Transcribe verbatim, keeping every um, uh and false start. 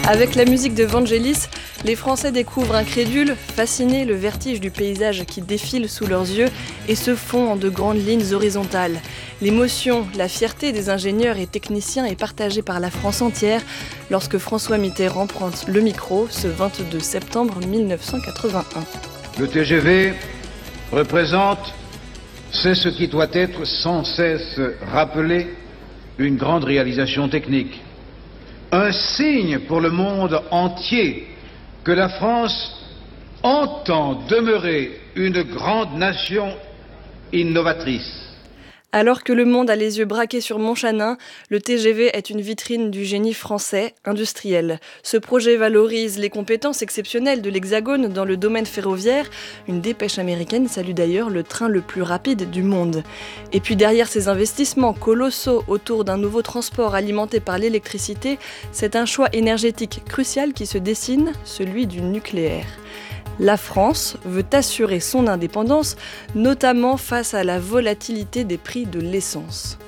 Avec la musique de Vangelis, les Français découvrent incrédules, fascinés, le vertige du paysage qui défile sous leurs yeux et se fond en de grandes lignes horizontales. L'émotion, la fierté des ingénieurs et techniciens est partagée par la France entière lorsque François Mitterrand prend le micro ce vingt-deux septembre mille neuf cent quatre-vingt-un. Le T G V représente, c'est ce qui doit être sans cesse rappelé, une grande réalisation technique. Un signe pour le monde entier que la France entend demeurer une grande nation innovatrice. Alors que le monde a les yeux braqués sur Montchanin, le T G V est une vitrine du génie français industriel. Ce projet valorise les compétences exceptionnelles de l'Hexagone dans le domaine ferroviaire. Une dépêche américaine salue d'ailleurs le train le plus rapide du monde. Et puis derrière ces investissements colossaux autour d'un nouveau transport alimenté par l'électricité, c'est un choix énergétique crucial qui se dessine, celui du nucléaire. La France veut assurer son indépendance, notamment face à la volatilité des prix de l'essence.